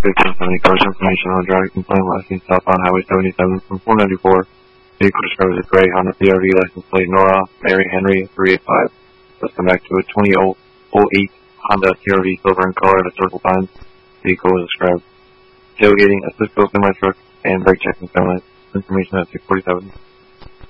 1570 cars information on a driving complaint last seen southbound Highway 77 from 494. Vehicle described as a gray Honda CRV license plate Nora Mary Henry 385. Let's come back to a 2008 Honda CRV silver in color at a circle time. Vehicle was described tailgating a Cisco semi truck and brake checking information at 647.